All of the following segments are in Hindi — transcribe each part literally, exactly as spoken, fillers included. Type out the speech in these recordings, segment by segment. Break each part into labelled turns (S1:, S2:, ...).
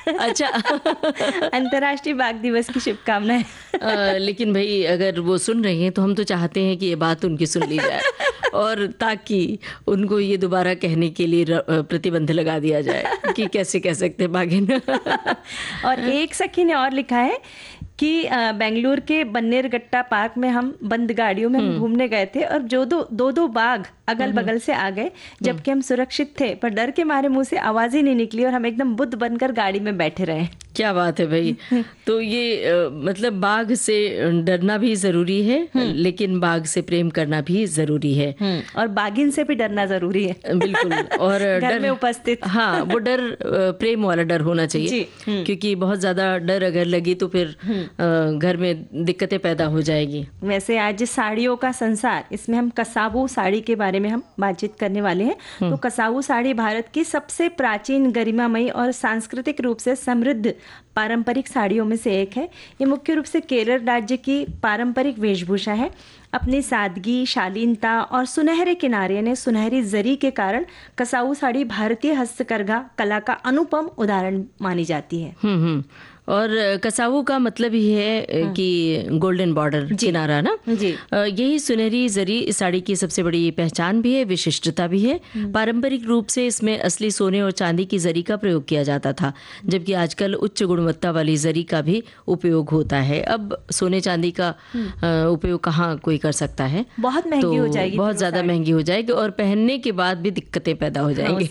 S1: अच्छा।
S2: अंतर्राष्ट्रीय बाघ दिवस की शुभकामनाएं।
S1: अ, लेकिन भाई अगर वो सुन रही हैं तो हम तो चाहते हैं कि ये बात उनकी सुन ली जाए और ताकि उनको ये दोबारा कहने के लिए र- अ, प्रतिबंध लगा दिया जाए कि कैसे कह सकते हैं बाघिन।
S2: और एक सखी ने और लिखा है कि अ, बेंगलुरु के बन्नेरगट्टा पार्क में हम बंद गाड़ियों में हम घूमने गए थे और जो दो दो दो बाघ अगल बगल से आ गए, जबकि हम सुरक्षित थे, पर डर के मारे मुंह से आवाज ही नहीं निकली और हम एकदम बुद्ध बनकर गाड़ी में बैठे रहे।
S1: क्या बात है भाई। तो ये अ, मतलब बाघ से डरना भी जरूरी है, लेकिन बाघ से प्रेम करना भी जरूरी है
S2: और बाघिन से भी डरना जरूरी है।
S1: बिल्कुल। और
S2: घर
S1: डर
S2: में उपस्थित।
S1: हाँ, वो डर अ, प्रेम वाला डर होना चाहिए
S2: जी।
S1: क्योंकि बहुत ज्यादा डर अगर लगी तो फिर अ, घर में दिक्कतें पैदा हो जाएगी।
S2: वैसे आज साड़ियों का संसार, इसमें हम कसावू साड़ी के बारे में हम बातचीत करने वाले हैं। तो कसावू साड़ी भारत की सबसे प्राचीन, गरिमामयी और सांस्कृतिक रूप से समृद्ध पारंपरिक साड़ियों में से एक है। ये मुख्य रूप से केरल राज्य की पारंपरिक वेशभूषा है। अपनी सादगी, शालीनता और सुनहरे किनारे यानी सुनहरी जरी के कारण कसावू साड़ी भारतीय हस्तकरघा कला का अनुपम उदाहरण मानी जाती है।
S1: हम्म हम्म और कसावू का मतलब ही है कि गोल्डन बॉर्डर किनारा ना।
S2: जी।
S1: अ, यही सुनहरी जरी इस साड़ी की सबसे बड़ी पहचान भी है, विशिष्टता भी है। पारंपरिक रूप से इसमें असली सोने और चांदी की जरी का प्रयोग किया जाता था, जबकि आजकल उच्च गुणवत्ता वाली जरी का भी उपयोग होता है। अब सोने चांदी का अ, उपयोग कहाँ कोई कर सकता है,
S2: बहुत महंगी
S1: तो
S2: हो जाएगी,
S1: बहुत ज्यादा महंगी हो जाएगी और पहनने के बाद भी दिक्कतें पैदा हो जाएंगी।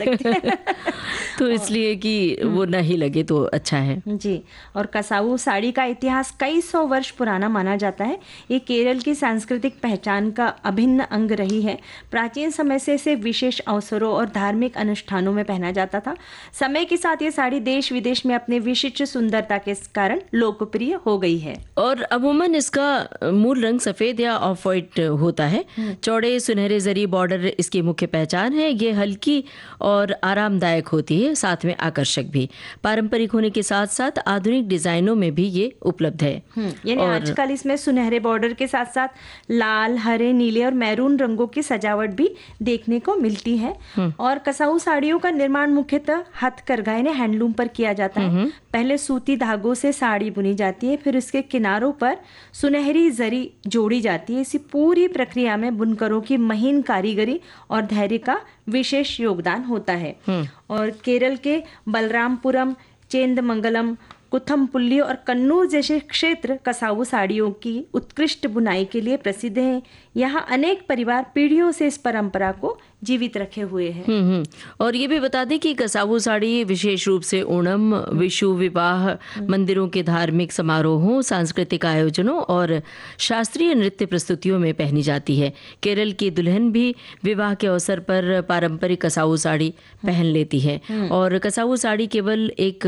S1: तो इसलिए कि वो ना ही लगे तो अच्छा है।
S2: जी। और कसावू साड़ी का इतिहास कई सौ वर्ष पुराना माना जाता है। ये केरल की सांस्कृतिक पहचान का अभिन्न अंग रही है। प्राचीन समय से इसे विशेष अवसरों और धार्मिक अनुष्ठानों में पहना जाता था। समय के साथ ये साड़ी देश विदेश में अपने विशिष्ट सुंदरता के कारण लोकप्रिय हो गई है।
S1: और अमूमन इसका मूल रंग सफेद या ऑफ व्हाइट होता है। चौड़े सुनहरे जरी बॉर्डर इसकी मुख्य पहचान है। ये हल्की और आरामदायक होती है, साथ में आकर्षक भी। पारंपरिक होने के साथ साथ आधुनिक डिजाइनों में भी ये उपलब्ध है।
S2: यानी आजकल इसमें सुनहरे बॉर्डर के साथ साथ लाल, हरे, नीले और मैरून रंगों की सजावट भी देखने को मिलती है। और कसाऊ साड़ियों का निर्माण मुख्यतः हथकरघा यानी हैंडलूम पर किया जाता है। पहले सूती धागों से साड़ी बुनी जाती है, फिर उसके किनारों पर सुनहरी जरी जोड़ी जाती है। इसी पूरी प्रक्रिया में बुनकरों की महीन कारीगरी और धैर्य का विशेष योगदान होता है। और केरल के बलरामपुरम, चेंदमंगलम, कुथमपुल्ली और कन्नूर जैसे क्षेत्र कसावू साड़ियों की उत्कृष्ट बुनाई के लिए प्रसिद्ध हैं। यहाँ अनेक परिवार पीढ़ियों से इस परंपरा को जीवित रखे हुए हैं।
S1: हम्म हम्म और ये भी बता दें कि कसावू साड़ी विशेष रूप से ओणम, विशु, विवाह, मंदिरों के धार्मिक समारोहों, सांस्कृतिक आयोजनों और शास्त्रीय नृत्य प्रस्तुतियों में पहनी जाती है। केरल की दुल्हन भी विवाह के अवसर पर पारंपरिक कसावू साड़ी पहन लेती है। और कसावू साड़ी केवल एक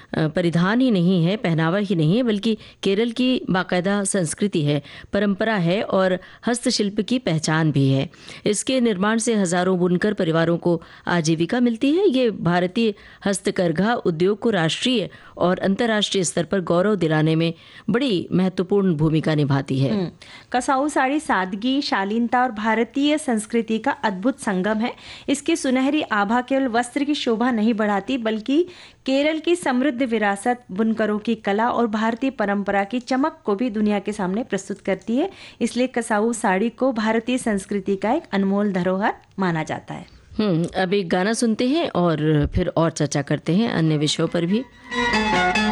S1: परिधान ही नहीं है, पहनावा ही नहीं है, बल्कि केरल की बाकायदा संस्कृति है, परंपरा है और हस्तशिल्प की पहचान भी है। इसके निर्माण से हजारों बुनकर परिवारों को आजीविका मिलती है। ये भारतीय हस्तकरघा उद्योग को राष्ट्रीय और अंतर्राष्ट्रीय स्तर पर गौरव दिलाने में बड़ी महत्वपूर्ण भूमिका निभाती है।
S2: कसाऊ साड़ी सादगी, शालीनता और भारतीय संस्कृति का अद्भुत संगम है। इसकी सुनहरी आभा केवल वस्त्र की शोभा नहीं बढ़ाती, बल्कि केरल की समृद्ध विरासत, बुनकरों की कला और भारतीय परंपरा की चमक को भी दुनिया के सामने प्रस्तुत करती है। इसलिए कसाऊ साड़ी को भारतीय संस्कृति का एक अनमोल धरोहर माना जाता है।
S1: हम्म अब एक गाना सुनते हैं और फिर और चर्चा करते हैं अन्य विषयों पर भी।